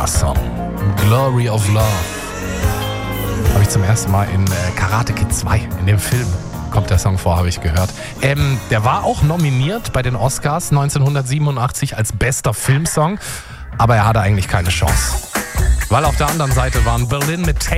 Madonna-Song. Glory of Love. Habe ich zum ersten Mal in Karate Kid 2, in dem Film, kommt der Song vor, habe ich gehört. Der war auch nominiert bei den Oscars 1987 als bester Filmsong, aber er hatte eigentlich keine Chance. Weil auf der anderen Seite waren Berlin mit